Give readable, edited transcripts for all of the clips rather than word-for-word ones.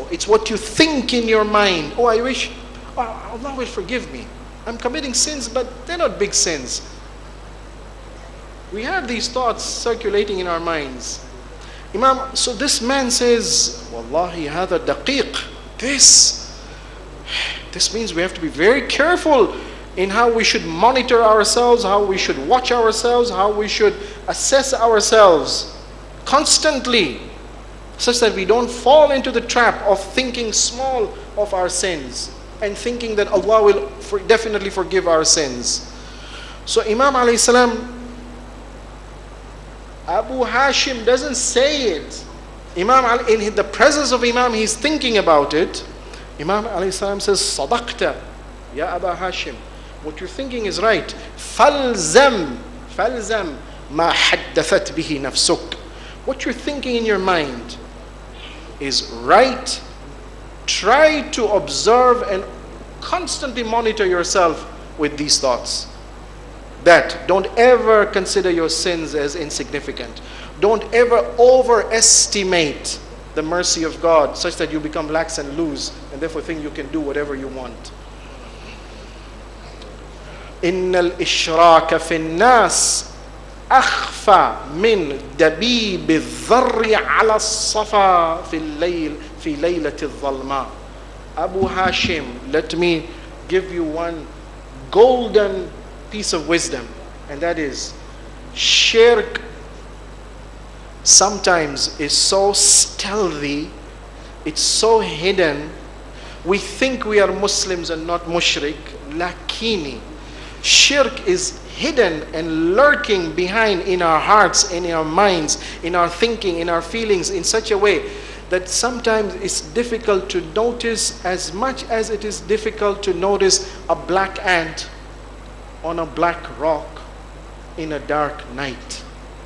It's what you think in your mind. Oh, I wish Allah will forgive me. I'm committing sins, but they're not big sins. We have these thoughts circulating in our minds. So this man says, Wallahi, hada daqiq. This means we have to be very careful in how we should monitor ourselves, how we should watch ourselves, how we should assess ourselves constantly, such that we don't fall into the trap of thinking small of our sins and thinking that Allah will definitely forgive our sins. So Imam alayhi salam, Abu Hashim doesn't say it. In the presence of Imam, he's thinking about it. Imam alayhi salam says, Sadaqta, Ya Abu Hashim. What you're thinking is right. Falzam ma haddathat bihi nafsuk. What you're thinking in your mind is right. Try to observe and constantly monitor yourself with these thoughts. That don't ever consider your sins as insignificant. Don't ever overestimate the mercy of God such that you become lax and loose and therefore think you can do whatever you want. إن الإشراك في الناس أخفى من دبيب الذر على الصفا في ليلة الظلماء. Abu Hashim, let me give you one golden piece of wisdom, and that is, shirk sometimes is so stealthy, it's so hidden. We think we are Muslims and not mushrik. Lakini, shirk is hidden and lurking behind in our hearts, in our minds, in our thinking, in our feelings, in such a way that sometimes it's difficult to notice as much as it is difficult to notice a black ant on a black rock in a dark night.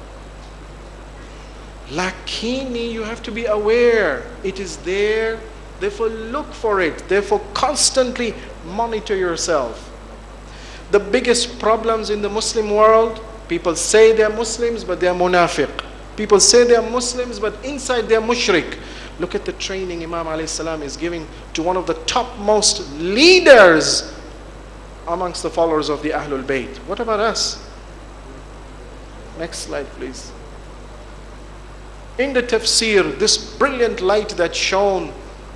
Lakini, you have to be aware it is there, therefore look for it, therefore constantly monitor yourself. The biggest problems in the Muslim world, people say they're Muslims but they're munafiq. People say they're Muslims but inside they're mushrik. Look at the training Imam alayhi salam is giving to one of the topmost leaders amongst the followers of the Ahlul Bayt. What about us? Next slide, please. In the tafsir, this brilliant light that shone,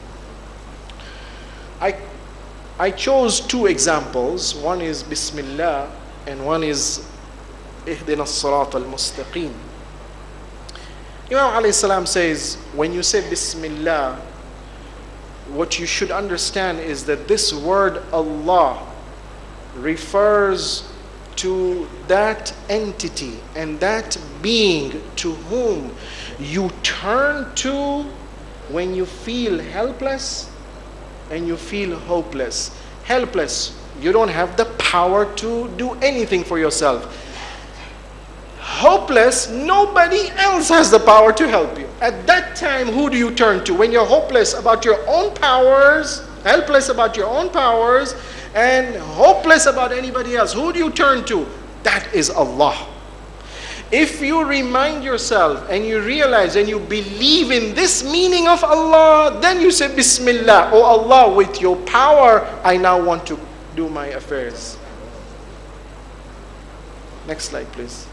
I chose two examples. One is Bismillah and one is Ihdina as-Sirat al-Mustaqim. Imam alayhi salam says, when you say Bismillah, what you should understand is that this word Allah refers to that entity and that being to whom you turn to when you feel helpless and you feel hopeless. Helpless, you don't have the power to do anything for yourself. Hopeless, nobody else has the power to help you. At that time, who do you turn to? When you're hopeless about your own powers, helpless about your own powers, and hopeless about anybody else, who do you turn to? That is Allah. If you remind yourself and you realize and you believe in this meaning of Allah, then you say Bismillah. Oh Allah, with your power, I now want to do my affairs. Next slide, please.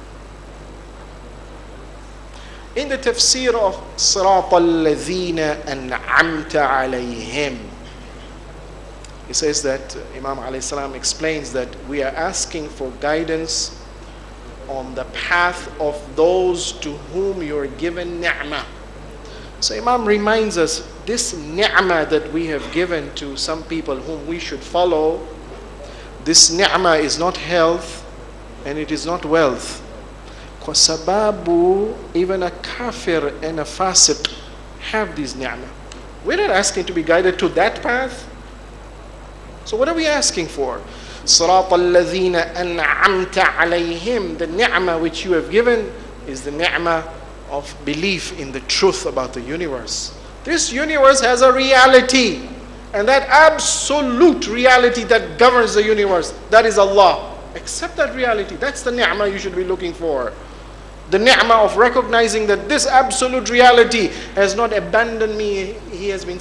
In the tafsir of Sirat al-Ladhina an'amta alayhim, he says that Imam alayhi salam explains that we are asking for guidance on the path of those to whom you are given ni'mah. So Imam reminds us, this ni'mah that we have given to some people whom we should follow, this ni'mah is not health and it is not wealth. Kwa sababu, even a kafir and a fasiq have these ni'mah. We're not asking to be guided to that path. So what are we asking for? Sirat al-Ladhina an'amta alayhim. The ni'mah which you have given is the ni'mah of belief in the truth about the universe. This universe has a reality, and that absolute reality that governs the universe, that is Allah. Accept that reality. That's the ni'mah you should be looking for. The ni'mah of recognizing that this absolute reality has not abandoned me. He has been